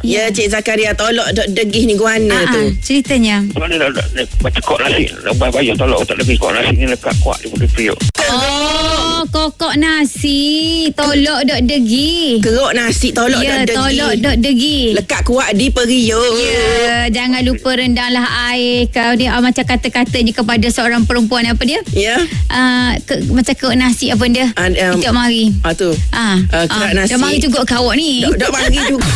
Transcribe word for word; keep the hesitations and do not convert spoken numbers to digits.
Ya, Cik Zakaria, tolok dok degih ni guana tu. Ceritanya. Mana dah baca kok nasi. Bayar tolok tak lebih kok nasi ni lekat kuat di mulut periuk. Oh, kokok nasi. Tolok dok degi. Keruk nasi, tolok ya, dok degih. tolok dok degi. Lekat kuat di periuk. Ya, jangan lupa rendanglah air. Kau dia uh, macam kata-katanya kepada seorang perempuan apa dia? Ya. Uh, ke, macam keruk nasi apa dia? Uh, um, Kita mari. Ah tu. Ah, uh, kerak ah, nasi. dah mari juga kau awak ni. Dok dok mari juga.